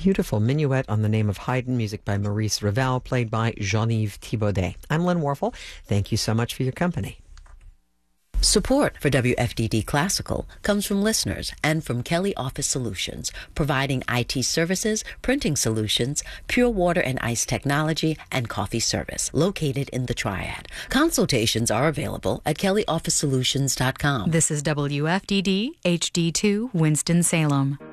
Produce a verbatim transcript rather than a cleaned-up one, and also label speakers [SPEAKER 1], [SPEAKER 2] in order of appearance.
[SPEAKER 1] beautiful minuet on the name of Haydn, music by Maurice Ravel, played by Jean-Yves Thibaudet. I'm Lynn Warfel. Thank you so much for your company.
[SPEAKER 2] Support for W F D D Classical comes from listeners and from Kelly Office Solutions, providing I T services, printing solutions, pure water and ice technology, and coffee service, located in the Triad. Consultations are available at kelly office solutions dot com.
[SPEAKER 3] This is W F D D H D two Winston-Salem.